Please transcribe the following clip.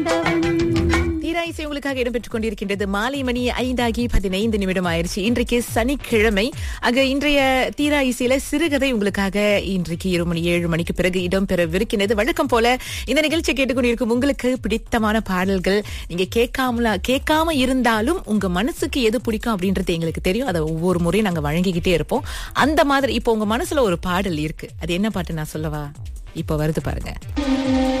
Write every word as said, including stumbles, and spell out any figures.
தீரா இசை உங்களுக்காக இடம்பெற்றுக் கொண்டிருக்கின்றது. மாலை மணி ஐந்தாகி பதினைந்து நிமிடம் ஆயிருச்சு. இன்றைக்கு சனிக்கிழமை. ஆக இன்றைய தீரா இசையில சிறுகதை உங்களுக்காக இன்றைக்கு இரு மணி ஏழு மணிக்கு பிறகு இடம்பெறவிருக்கிறது. வழக்கம் போல இந்த நிகழ்ச்சியை கேட்டுக்கொண்டிருக்கும் உங்களுக்கு பிடித்தமான பாடல்கள் நீங்க கேட்காமல கேட்காம இருந்தாலும் உங்க மனசுக்கு எது பிடிக்கும் அப்படின்றது எங்களுக்கு தெரியும். அதை ஒவ்வொரு முறையும் நாங்க வழங்கிக்கிட்டே இருப்போம். அந்த மாதிரி இப்போ உங்க மனசுல ஒரு பாடல் இருக்கு. அது என்ன பாட்டு நான் சொல்லவா? இப்போ வருது பாருங்க.